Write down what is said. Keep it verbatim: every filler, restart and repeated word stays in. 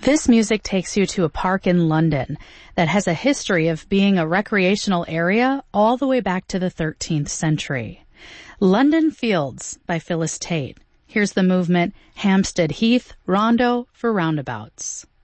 This music takes you to a park in London that has a history of being a recreational area all the way back to the thirteenth century. London Fields by Phyllis Tate. Here's the movement Hampstead Heath Rondo for Roundabouts.